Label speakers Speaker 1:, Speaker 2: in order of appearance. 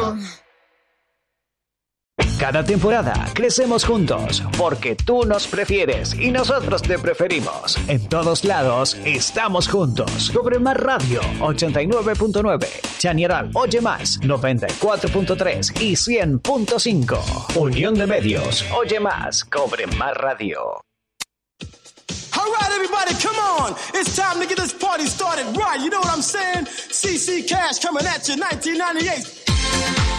Speaker 1: Cada temporada crecemos juntos porque tú nos prefieres y nosotros te preferimos. En todos lados estamos juntos. Cobre Más Radio 89.9, Chañaral Oye Más 94.3 y 100.5. Unión de Medios Oye Más, Cobre Más Radio.
Speaker 2: All right, everybody, come on. It's time to get this party started right. You know what I'm saying? CC Cash coming at you, 1998.